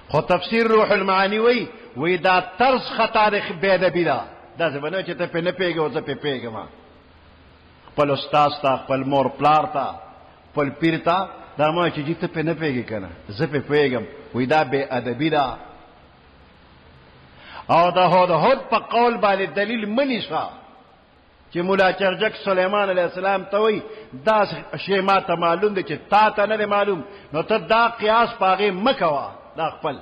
خو تفسیر روح المعانی وی دا طرز خطا د بے ادبی دا داسې به نه چې ته پې نه پوهېږې او زه پې پوهېږم خپل استاذ ته خپل مور پلار ته خپل پیر ته دا ما چې جي ته پې نه پوهېږې که نه زه پې پوهېږم وی دا بے ادبی ده او د هدهد په قول باندې دلیل منی شه چې مولا چرجک سلیمان علیه السلام ته وی دا شی ما ته معلوم دی چې تا ته نه دی معلوم نو ته دا قیاس په هغې مه کوه دا خپل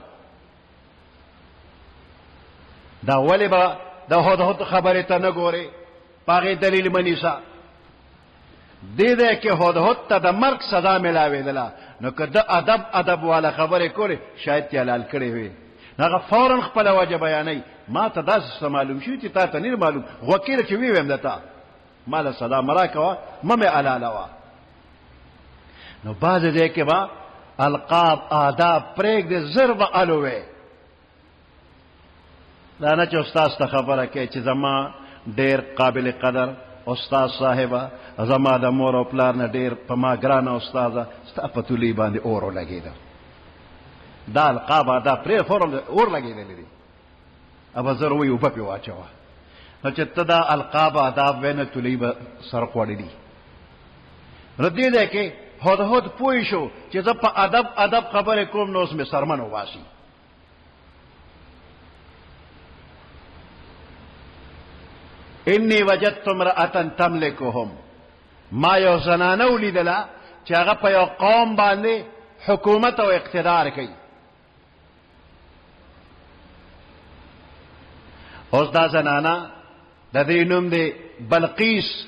دا ولې به د هدهد خبرې ته نه ګورې په هغې دلیل منی شه دې دی کې هدهد ته د مرګ سزا میلاوېدله نو که د ادب والا خبرې کولې شاید یې حلال کړې وي هغه فورا خپله وجه بیانوي ما ته داسې څه معلوم شوي چې تا ته نه معلوم غوکېله چې ویویم درته ما له سزا مه راکوه مه مې حلالوه نو بعضې ځای کې به القاب آداب پرېږدې زر به الوې دا نه چې استاذ ته خبره کوي چې زما ډېر قابل قدر استاد صاحبه زما د مور او پلار نه ډېر په ما ګرانه استاده ستا په تولۍ باندې اور ولګېده دا القاب آداب پرې فورا اور لګېدلی دي ابه زر وی اوبه پې واچوه نو چې ته دا القاب آداب وې نه تولۍ به سر خوړې دي نو دې ځای کې هدهد پوه شو چې زه په ادب خبرې کوم نو اوس مې سرمن وباسي انی وجدت امرأة تملکهم ما یو زنانه ولیدله چې هغه په یو قوم باندې حکومت او اقتدار کوي اوس دا زنانه د دې نوم دی بلقیس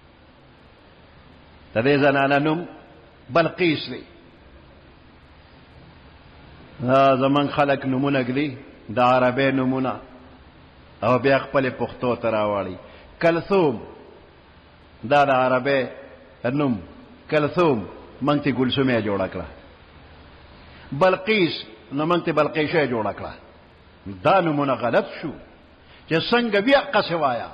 د دې زنانه نوم بلقیس دی زمون خلک نومونه ږدي د عربی نومونه او بیا خپل پښتو ته راواړي کلثوم دا د عربی نوم کلثوم موږ ته ګلسومه جوړه کړه بلقیس نو موږ ته بلقیشه جوړه کړه دا نومونه غلط شو چې څنګه بیا قصه وایا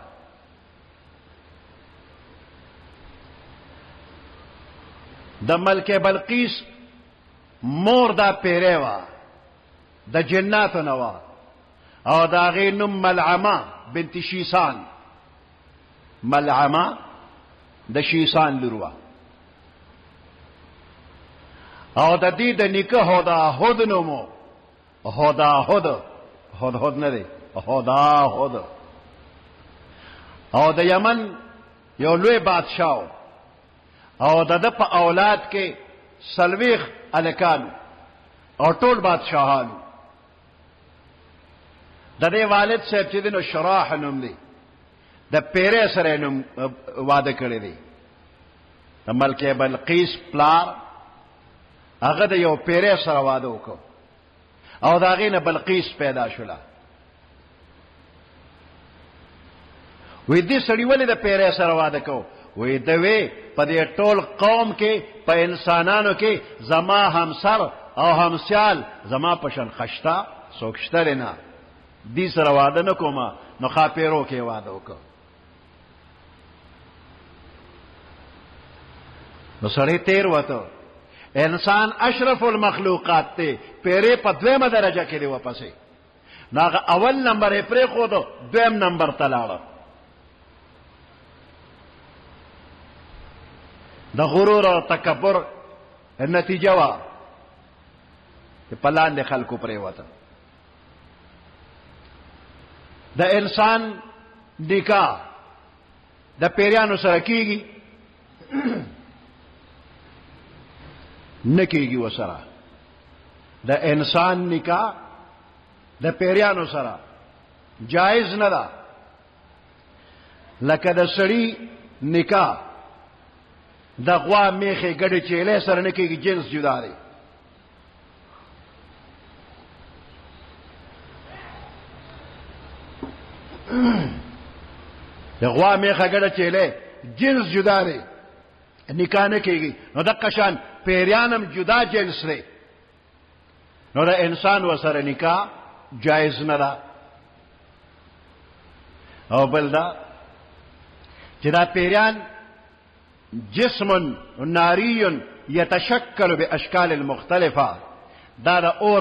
د ملکه بلقیس مور دا پیره وا د جناتو نوا او دا غي نوم ملعمه بنت شیسان ملعمه د شیسان لوروا او د دې د نکاح هدهد نومو هدهد نه دی هدهد او د یمن یو لوی بادشاہ او د په اولاد کې سلويخ الکانو او ټول بادشاہانو د دې والد صاحب چې دنو شراح نوم دی د پیره سره نوم واده کړی دی د ملکه بلقیس پلار هغه د یو پیره سره واده وکړ او دا غینه بلقیس پیدا شوله وې دې سړی ولې د پیره سره واده کو وې دوی په دې ټول قوم کې په انسانانو کې زما همسر او همسیال زما پشن خشتا سوکشتر نه دې سره واده نه کوم نو خاپیرو کې واده وکړ نو سړی تیر وته انسان اشرف المخلوقات ته پیره په دویمه درجه کې دی واپسې ناغه اول نمبر یې پرې خو دو دویم نمبر ته لاړ د غرور او تکبر نتیجه وا په لاندې خلکو پرې وته د انسان نکاح د پیریانو سره کیږي نکیږي وسره د انسان نکاح د پیریانو سره جایز نه ده لکه د سړی نکاح د غوا میخه ګډه چیلې سره نکیږي جنس جدا دی د غوا میخه ګډه چیلې جنس جدا دی نکاح نه کیږي نو د قشان پیریانم جدا جنس دی نو د انسان وسره نکاح جایز نه ده او بل دا چې دا پیریان جسم ناری يتشكل باشكال مختلفه دا د اور